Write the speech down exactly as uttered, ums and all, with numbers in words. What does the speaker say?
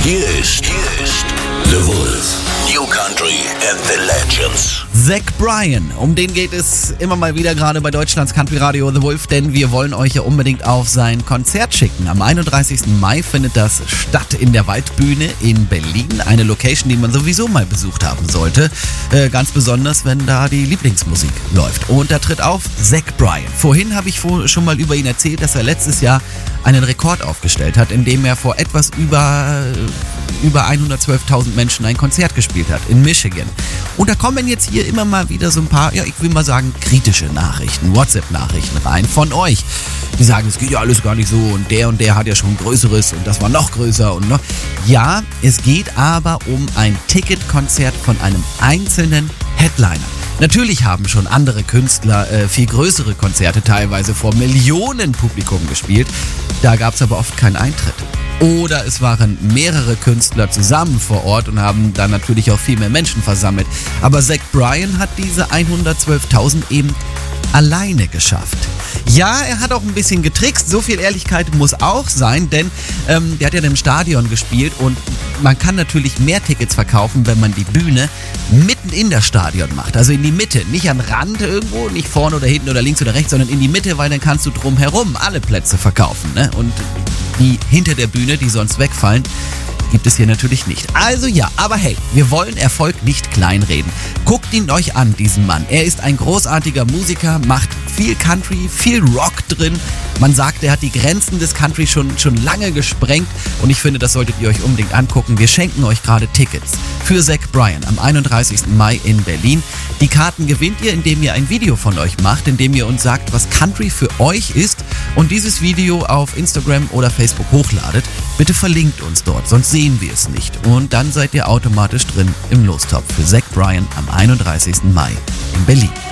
Hier ist, hier ist The Wolf. New Country and the Legends. Zach Bryan, um den geht es immer mal wieder gerade bei Deutschlands Country Radio The Wolf, denn wir wollen euch ja unbedingt auf sein Konzert schicken. Am einunddreißigsten Mai findet das statt in der Waldbühne in Berlin. Eine Location, die man sowieso mal besucht haben sollte. Äh, ganz besonders, wenn da die Lieblingsmusik läuft. Und da tritt auf Zach Bryan. Vorhin habe ich schon mal über ihn erzählt, dass er letztes Jahr einen Rekord aufgestellt hat, indem er vor etwas über, über hundertzwölftausend Menschen ein Konzert gespielt hat in Michigan. Und da kommen jetzt hier immer mal wieder so ein paar, ja, ich will mal sagen, kritische Nachrichten, WhatsApp-Nachrichten rein von euch. Die sagen, es geht ja alles gar nicht so und der und der hat ja schon Größeres und das war noch größer und noch. Ja, es geht aber um ein Ticketkonzert von einem einzelnen Headliner. Natürlich haben schon andere Künstler äh, viel größere Konzerte teilweise vor Millionen Publikum gespielt. Da gab es aber oft keinen Eintritt. Oder es waren mehrere Künstler zusammen vor Ort und haben dann natürlich auch viel mehr Menschen versammelt. Aber Zach Bryan hat diese hundertzwölftausend eben alleine geschafft. Ja, er hat auch ein bisschen getrickst, so viel Ehrlichkeit muss auch sein, denn ähm, der hat ja im Stadion gespielt und man kann natürlich mehr Tickets verkaufen, wenn man die Bühne mitten in das Stadion macht, also in die Mitte, nicht am Rand irgendwo, nicht vorne oder hinten oder links oder rechts, sondern in die Mitte, weil dann kannst du drumherum alle Plätze verkaufen, ne? Und die hinter der Bühne, die sonst wegfallen, gibt es hier natürlich nicht. Also ja, aber hey, wir wollen Erfolg nicht kleinreden. Guckt ihn euch an, diesen Mann. Er ist ein großartiger Musiker, macht viel Country, viel Rock drin. Man sagt, er hat die Grenzen des Country schon, schon lange gesprengt und ich finde, das solltet ihr euch unbedingt angucken. Wir schenken euch gerade Tickets für Zach Bryan am einunddreißigsten Mai in Berlin. Die Karten gewinnt ihr, indem ihr ein Video von euch macht, indem ihr uns sagt, was Country für euch ist und dieses Video auf Instagram oder Facebook hochladet. Bitte verlinkt uns dort, sonst sehen wir es nicht. Und dann seid ihr automatisch drin im Lostopf für Zach Bryan am einunddreißigsten Mai in Berlin.